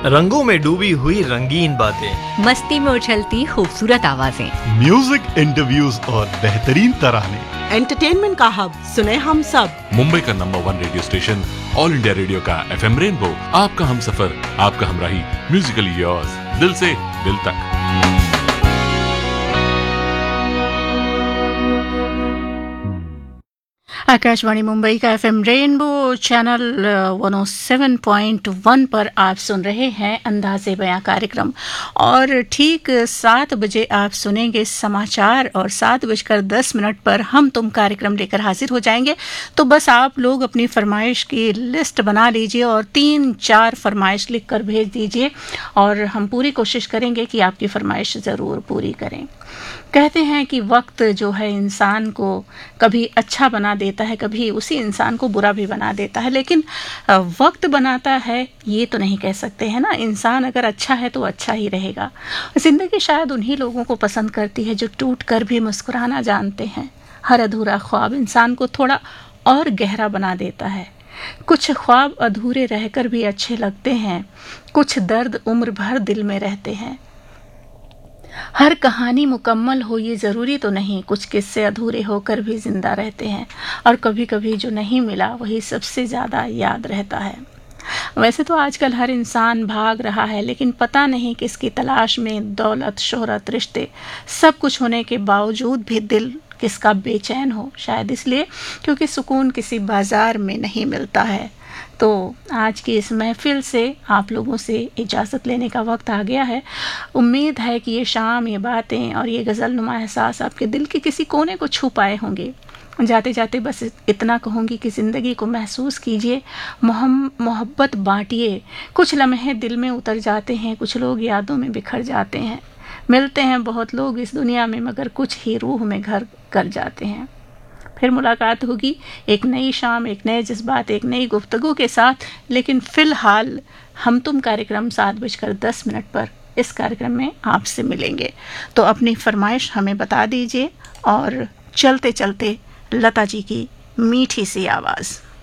रंगों में डूबी हुई रंगीन बातें, मस्ती में उछलती खूबसूरत आवाजें, म्यूजिक, इंटरव्यूज और बेहतरीन तराने। एंटरटेनमेंट का हब सुने हम सब। मुंबई का number 1 radio station all India radio का FM रेनबो, आपका हमसफर, आपका हमराही, म्यूजिकली योर्स, दिल से दिल तक। आकाशवाणी मुंबई का FM रेनबो चैनल 107.1 पर आप सुन रहे हैं अंदाज़े बयां कार्यक्रम। और ठीक 7 बजे आप सुनेंगे समाचार और 7:10 पर हम तुम कार्यक्रम लेकर हाजिर हो जाएंगे। तो बस आप लोग अपनी फरमाइश की लिस्ट बना लीजिए और 3-4 फरमाइश लिख कर भेज दीजिए और हम पूरी कोशिश करेंगे कि आपकी फरमाइश ज़रूर पूरी करें। कहते हैं कि वक्त जो है इंसान को कभी अच्छा बना देता है, कभी उसी इंसान को बुरा भी बना देता है, लेकिन वक्त बनाता है ये तो नहीं कह सकते हैं ना। इंसान अगर अच्छा है तो अच्छा ही रहेगा। ज़िंदगी शायद उन्हीं लोगों को पसंद करती है जो टूट कर भी मुस्कुराना जानते हैं। हर अधूरा ख्वाब इंसान को थोड़ा और गहरा बना देता है। कुछ ख्वाब अधूरे रहकर भी अच्छे लगते हैं, कुछ दर्द उम्र भर दिल में रहते हैं। हर कहानी मुकम्मल हो ये ज़रूरी तो नहीं, कुछ किस्से अधूरे होकर भी ज़िंदा रहते हैं और कभी कभी जो नहीं मिला वही सबसे ज़्यादा याद रहता है। वैसे तो आजकल हर इंसान भाग रहा है, लेकिन पता नहीं किसकी तलाश में दौलत, शोहरत, रिश्ते, सब कुछ होने के बावजूद भी दिल किसका बेचैन हो। शायद इसलिए क्योंकि सुकून किसी बाज़ार में नहीं मिलता है। तो आज की इस महफिल से आप लोगों से इजाज़त लेने का वक्त आ गया है। उम्मीद है कि ये शाम, ये बातें और ये गज़लनुमा एहसास आपके दिल के किसी कोने को छू पाए होंगे। जाते जाते बस इतना कहूँगी कि ज़िंदगी को महसूस कीजिए, मोहब्बत बांटिए। कुछ लम्हे दिल में उतर जाते हैं, कुछ लोग यादों में बिखर जाते हैं। मिलते हैं बहुत लोग इस दुनिया में, मगर कुछ ही रूह में घर कर जाते हैं। फिर मुलाकात होगी एक नई शाम, एक नए जज्बात, एक नई गुफ्तगू के साथ। लेकिन फ़िलहाल हम तुम कार्यक्रम 7:10 पर इस कार्यक्रम में आपसे मिलेंगे। तो अपनी फरमाइश हमें बता दीजिए और चलते चलते लता जी की मीठी सी आवाज़।